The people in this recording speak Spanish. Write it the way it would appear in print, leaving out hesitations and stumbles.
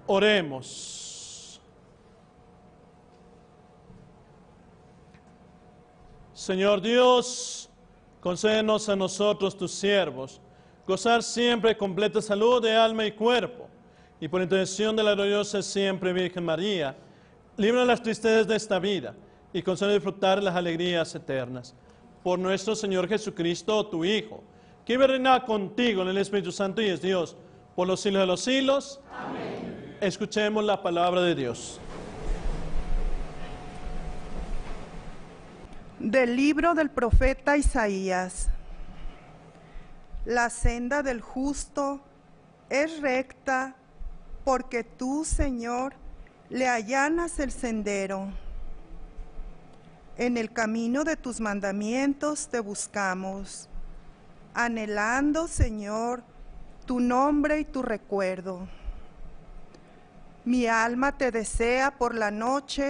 Oremos. Señor Dios, concédenos a nosotros, tus siervos, gozar siempre de completa salud de alma y cuerpo, y por intercesión de la gloriosa siempre Virgen María, líbranos de las tristezas de esta vida, y concédenos disfrutar las alegrías eternas. Por nuestro Señor Jesucristo, tu Hijo, que vive y reina contigo en el Espíritu Santo y es Dios, por los siglos de los siglos. Amén. Escuchemos la palabra de Dios. Del libro del profeta Isaías. La senda del justo es recta, porque tú, Señor, le allanas el sendero. En el camino de tus mandamientos te buscamos, anhelando, Señor, tu nombre y tu recuerdo. Mi alma te desea por la noche,